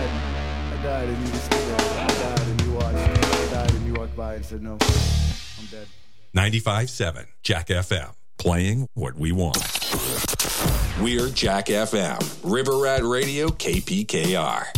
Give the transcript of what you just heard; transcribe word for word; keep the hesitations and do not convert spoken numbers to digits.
died. I died and you were still there. I died and you watched. I died and you walked by and said, no, I'm dead. ninety-five point seven Jack F M, playing what we want. We're Jack F M, River Rat Radio, K P K R.